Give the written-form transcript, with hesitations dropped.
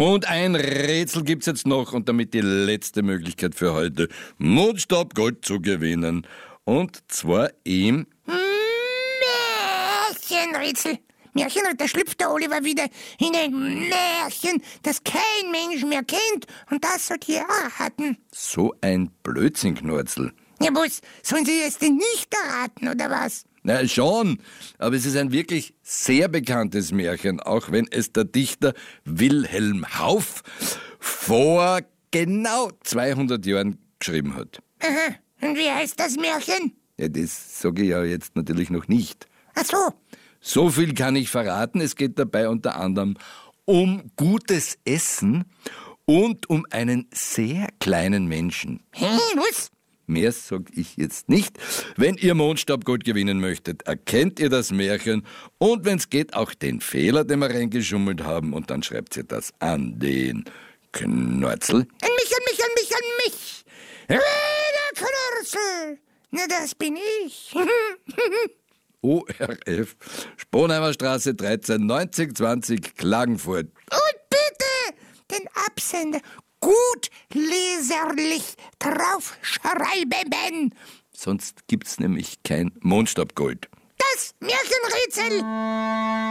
Und ein Rätsel gibt's jetzt noch und damit die letzte Möglichkeit für heute, Mondstab Gold zu gewinnen. Und zwar im Märchenrätsel. Da schlüpft der Oliver wieder in ein Märchen, das kein Mensch mehr kennt. Und das sollt ihr erraten. so ein Blödsinn, Knorzel. Ja, was? Sollen Sie es denn nicht erraten, oder was? Na schon, aber es ist ein wirklich sehr bekanntes Märchen, auch wenn es der Dichter Wilhelm Hauff vor genau 200 Jahren geschrieben hat. Aha. Und wie heißt das Märchen? Ja, das sage ich ja jetzt natürlich noch nicht. Ach so. So viel kann ich verraten, es geht dabei unter anderem um gutes Essen und um einen sehr kleinen Menschen. Hä, was? Mehr sag ich jetzt nicht. Wenn ihr Mondstabgold gewinnen möchtet, erkennt ihr das Märchen und wenn's geht, auch den Fehler, den wir reingeschummelt haben und dann schreibt ihr das an den Knorzel. An mich, an mich, an mich, an mich. Der Knorzel. Na, das bin ich. ORF, Sponheimer Straße 13, 9020, Klagenfurt. Und bitte den Absender gut leserlich draufschreiben. Sonst gibt's nämlich kein Mondstabgold. Das Märchenrätsel